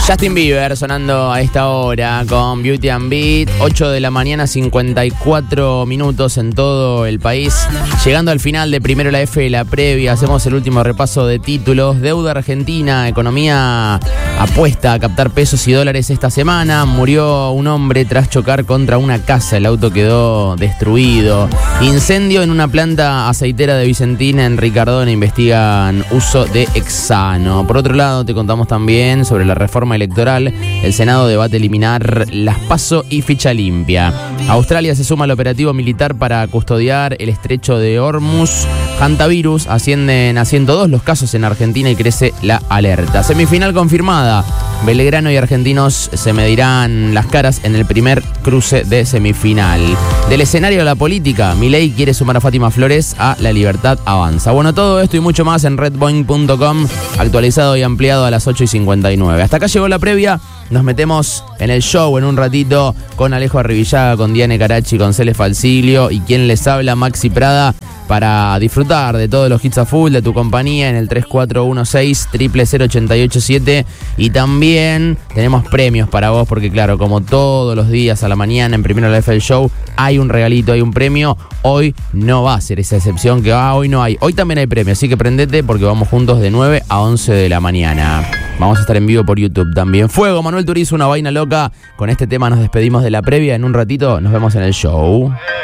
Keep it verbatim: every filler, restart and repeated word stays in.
Justin Bieber sonando a esta hora con Beauty and Beat, ocho de la mañana, cincuenta y cuatro minutos en todo el país. Llegando al final de Primero la F de la previa, hacemos el último repaso de títulos. Deuda argentina, economía apuesta a captar pesos y dólares esta semana. Murió un hombre tras chocar contra una casa, el auto quedó destruido. Incendio en una planta aceitera de Vicentina en Ricardona, investigan uso de hexano. Por otro lado, te contamos también sobre la reforma electoral. El Senado debate eliminar las PASO y ficha limpia. Australia se suma al operativo militar para custodiar el estrecho de Hormuz. Hantavirus, ascienden a ciento dos los casos en Argentina y crece la alerta. Semifinal confirmada. Belgrano y Argentinos se medirán las caras en el primer cruce de semifinal. Del escenario a la política, Milei quiere sumar a Fátima Flores a La Libertad Avanza. Bueno, todo esto y mucho más en redboing punto com, actualizado y ampliado a las ocho y cincuenta y nueve. Hasta acá llegó la previa. Nos metemos en el show en un ratito con Alejo Arribillaga, con Diane Carachi, con Cele Falsilio y quien les habla, Maxi Prada, para disfrutar de todos los hits a full de tu compañía en el tres cuatro uno seis, cero cero cero, ocho ocho siete. Y también tenemos premios para vos, porque claro, como todos los días a la mañana en Primero la F del Show, hay un regalito, hay un premio. Hoy no va a ser esa excepción que ah, hoy no hay. Hoy también hay premio, así que prendete porque vamos juntos de nueve a once de la mañana. Vamos a estar en vivo por YouTube también. Fuego, Manuel Turizo, una vaina loca. Con este tema nos despedimos de la previa. En un ratito nos vemos en el show.